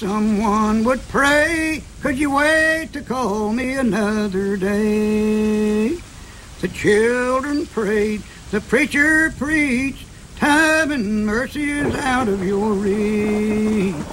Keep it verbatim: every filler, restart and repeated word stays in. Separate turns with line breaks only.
Someone would pray, could you wait to call me another day? The children prayed, the preacher preached, time and mercy is out of your reach.